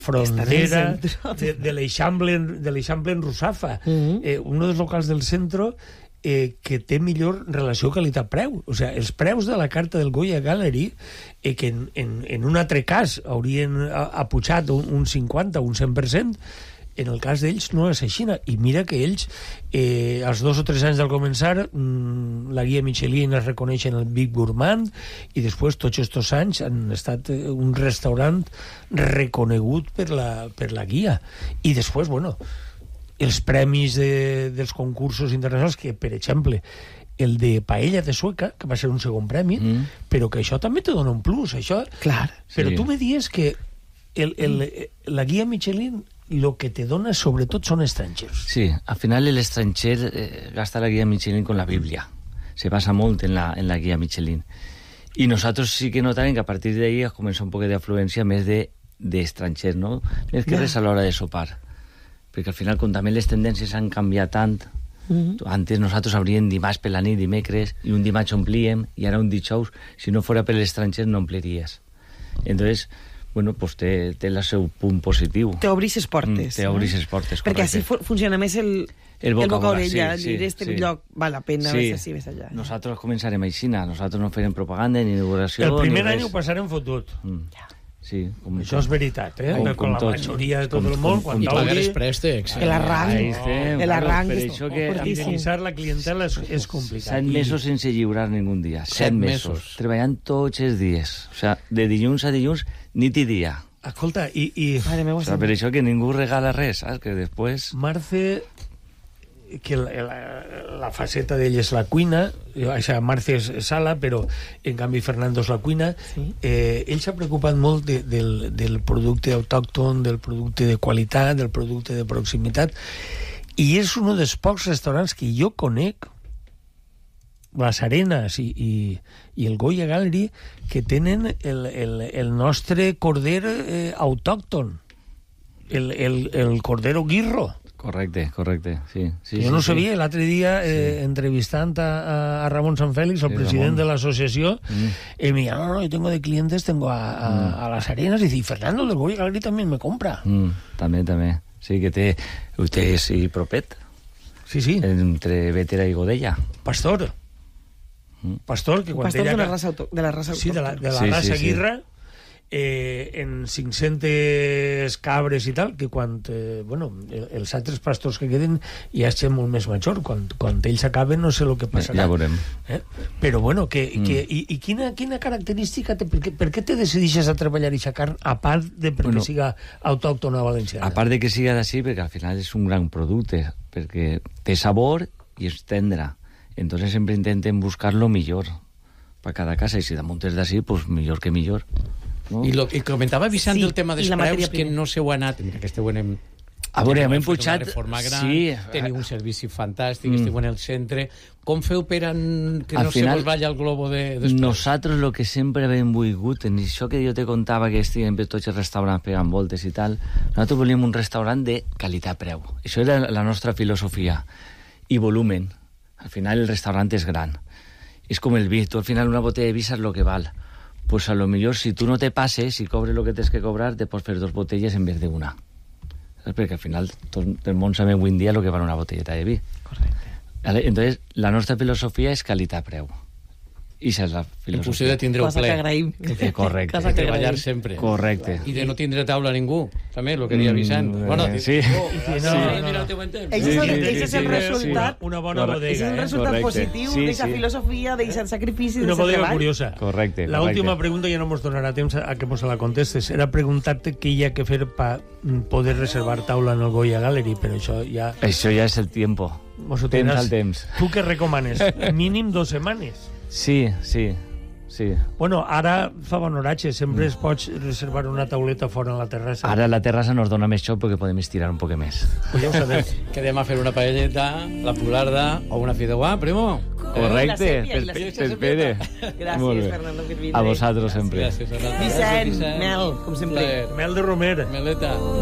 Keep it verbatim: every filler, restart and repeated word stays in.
frontera de, de l'Eixample de l'Eixample en Russafa, uh-huh. eh, un dels locals del centre eh, que té millor relació qualitat-preu. O sigui, els preus de la carta del Goya Gallery, eh, que en, en, en un altre cas haurien apujat un, un cinquanta o un cent per cent, en el cas d'ells no és així. I mira que ells, eh, als dos o tres anys del començar, mmm, la guia Michelin es reconeix en el Big Gourmand, i després tots aquests anys han estat un restaurant reconegut per la, per la guia. I després, bueno, els premis de, dels concursos internacionals, que, per exemple, el de Paella de Sueca, que va ser un segon premi, mm. però que això també te dona un plus. Això... Clar. Però sí. tu me dies que el, el, la guia Michelin lo que te dona sobretot son estrangers. Sí, al final el estranger eh, gasta la guía Michelin con la Biblia. Se basa molt en la, en la guía Michelin. I nosaltres sí que notarem que a partir d'ahí es comença un poc d'afluència més d'estrangers, de, no? Més que yeah. res a l'hora de sopar. Perquè al final, com també les tendències han canviat tant, mm-hmm. antes nosaltres obríem dimarts per la nit, dimecres, i un dimarts omplíem, i ara un dijous, si no fora per l'estranger no ompliries. Entonces, bueno, pues té, té el seu punt positiu. Te obris les portes. Mm, te obris les portes, correcte. Perquè així fu funciona més el, el boca, el boca orella. Sí, sí, este sí. lloc val la pena, sí. ves així, ves allà. Nosaltres començarem així, nosaltres no farem propaganda ni inauguració. El primer any ho passarem fotut. Mm. Sí, com, això és veritat, eh? Com, com, com la tots, majoria de tot com, el món, com, quan i pagar els t'obri... préstecs. L'arranc. L'arranc. Per això que fidelitzar la clientela és, és complicat. Set mesos sense lliurar ningú dia. Set mesos. Treballant tots els dies. O sigui, de dilluns a dilluns, nit i dia. Escolta, i... i... Mare meva, o sigui, per això que ningú regala res, saps? Que després... Marce, que la, la, la faceta d'ell és la cuina, o sigui, Marce és sala, però en canvi Fernando és la cuina. Sí. Eh, ell s'ha preocupat molt de, del, del producte autòcton, del producte de qualitat, del producte de proximitat, i és un dels pocs restaurants que jo conec, les Arenas i, i, i el Goya Gallery, que tenen el, el, el nostre corder eh, autòcton, el, el, el cordero guirro. Correcte, correcte, sí. sí jo sí, no sí. sabia, l'altre dia, eh, sí. entrevistant a, a Ramon Sanfélix, el sí, president Ramon. de l'associació, mm. y me dijo, no, no, yo tengo de clientes, tengo a, a, mm. a las Arenas, y dice, y Fernando del Goya Gallery también me compra. Mm, també, també. Sí, que té... Usted és i propet. Sí, sí. Entre Bétera i Godella. Pastor. Pastor, que quan Pastor ella... de la raça, de la raça sí, de la, de la sí, raça sí, sí. guirra, eh, en cinc-centes cabres i tal, que quan, eh, bueno, els altres pastors que queden ja és gent molt més major, quan, quan ells acaben no sé el que passarà. Ja veurem. Eh? Però bueno, que, mm. que, i, i quina, quina característica té, per, què, per què te decidixes a treballar aquesta carn, a part de perquè bueno, siga autòctona valenciana? A part de que siga d'ací, perquè al final és un gran producte, perquè té sabor i és tendre. Entonces sempre intenten buscar lo millor para cada casa, i si damunt és d'ací, pues millor que millor. No? I, lo, I comentava Vicent sí, el tema dels preus, que no se ho ha anat, que esteu en... A veure, hem pujat... Gran, sí. Teniu un servici fantàstic, mm. esteu en el centre. Com feu per an... que al no final, se vos vaya el globo de, dels preus? Nosaltres el que sempre hem volgut, en això que jo te contava que estiguem per tots els restaurants pegant voltes i tal, nosaltres volíem un restaurant de qualitat-preu. Això era la nostra filosofia. I volumen. Al final el restaurant és gran. És com el vi. Tu al final una botella de vi saps el que val. Pues a lo millor si tu no te passes, si cobres el que tens que cobrar, te pots fer dos botelles en vez d'una. Perquè al final tot el món sabe avui en dia el que val una botelleta de vi. Correcte. Entonces, la nostra filosofia és qualitat-preu. I això és la filosofia. En funció de tindre el ple. Cosa que agraïm. Correcte. De treballar sempre. Correcte. I de no tindre taula a ningú. També, el que deia Vicent. Mm, bueno, sí. Oh, sí, no, no, no. Mira el teu temps. Això és el resultat. Una bona bodega. És el resultat positiu d'aquesta filosofia, d'aquest sacrifici, una d'aquest bodega treball. curiosa. Correcte. La última pregunta ja no ens donarà temps a que mos la contestes. Era preguntar-te què hi ha que fer per poder reservar taula en el Goya Gallery, però això ja... Això ja és el tiempo. Temps al temps. Tu què recomanes? Mínim dos setmanes. Sí, sí. Sí. Bueno, ara fa bon horatge, sempre es pots reservar una tauleta fora a la terrassa. Ara la terrassa nos dona més xoc perquè podem estirar un poc més. Pues ja ho sabem. Quedem a fer una paelleta, la pularda o una fideuà, primo. Correcte. T'espere. Gràcies, Fernando, per vindre. A vosaltres sempre. Gràcies, Fernando. Vicent, Mel, com sempre. Mel de Romer. Meleta.